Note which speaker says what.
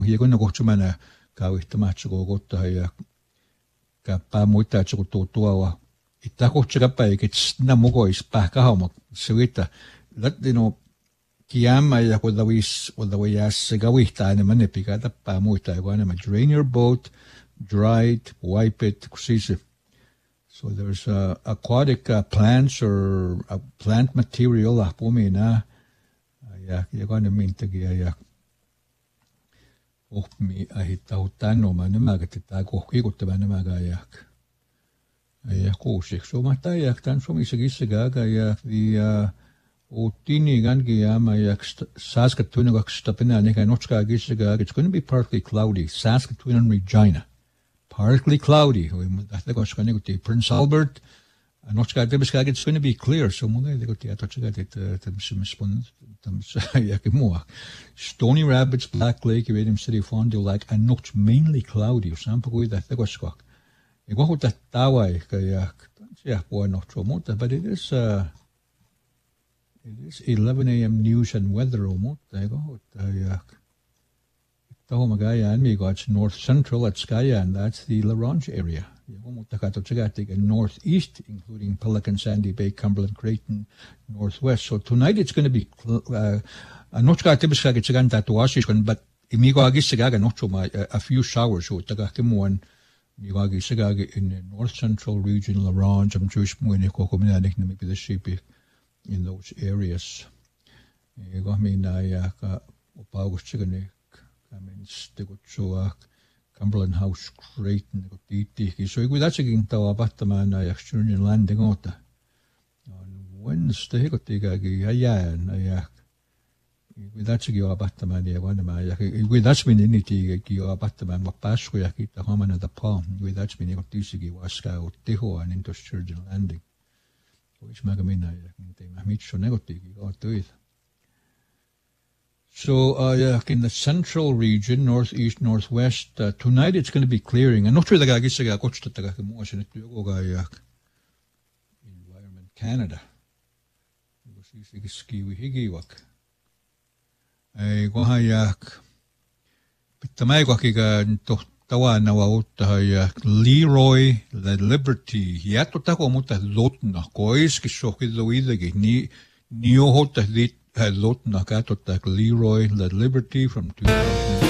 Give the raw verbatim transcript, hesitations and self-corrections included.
Speaker 1: Hiegon kohtumana kauihtamaatsuko kotta ja kappa muita tsuko tutua. Ita kohtsakappa ikits na mugois pähkahomot suita. Latino kiamma ja kudavis kudavias gawihta enemmän ne pikata pää muita ja enemmän drain your boat, dry it, wipe it, kusisi. So there's uh, aquatic uh, plants or uh, plant material ah pumina ja ja kan mintagia ja ohmi ahittau tänoma nämäkä tätä kohkikuttava nämäkä ja ja kuusiksi sumata ja tän sumissakin gaga ja ja utini gangi ja ma ja Saskatoon kaksistapina ne notska gisga it's going to be partly cloudy Saskatoon and Regina partly cloudy I koska niinku Prince Albert notska debiska it's going to be clear so mulle de kotia totska det tamsmispon tams ja mua Stony Rapids Black Lake Radium City Fond like and not mainly cloudy sampo kuita koska I go that tawai kaya yeah bueno tromota but it is uh it is eleven a m news and weather almost I go yeah Tahomagaya and me got north central at Skaya and that's the La Ronge area northeast including Pelican, Sandy Bay, Cumberland, Creighton, northwest so tonight it's going to be uh not tibisga gitsiganta to wasishkan but imigo agisigaga not a few showers so tagakimuan Migagi Sigagi in the north central region, La Ronge, I'm Jewish Muniko, maybe the sheep in those areas. You got me Nayaka, Opagus Chiganik, I mean, Stigutsuak, Cumberland House, Creighton, Tiki. So that's again Tawa Bataman, Nayak, landing out on Wednesday, got Tigagi, Ayan, Nayak. That's a geo Bataman, one of my, that's been in it, Gio Bataman, what pass we keep the home of the palm, with that's been able to Sigi Waska, Tiho, and into Sturgeon Landing. Which Magamina, I meet so negative, got to it. So, uh, yeah, in the central region, northeast, northwest, uh, tonight it's going to be clearing. I'm not sure the guy gets a coach to the motion to Environment Canada. Ski we higiwak. Ei kohayak. Pitamaikokiga tawa na wautahayak Leroy the Liberty. Hiato tako muta lotna kois kisoki loidagi ni niohota dit lotna kato tak Leroy the Liberty from two thousand.